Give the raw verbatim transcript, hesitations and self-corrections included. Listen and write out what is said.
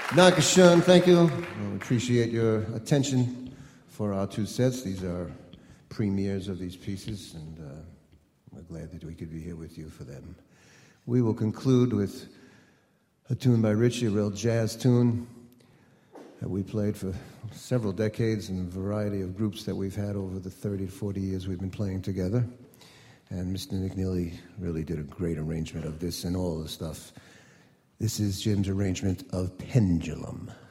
Dankeschön, thank you. I appreciate your attention for our two sets. These are premieres of these pieces, and uh, we're glad that we could be here with you for them. We will conclude with a tune by Richie, a real jazz tune that we played for several decades in a variety of groups that we've had over the thirty to forty years we've been playing together. And Mister McNeely really did a great arrangement of this and all the stuff. This is Jim's arrangement of Pendulum.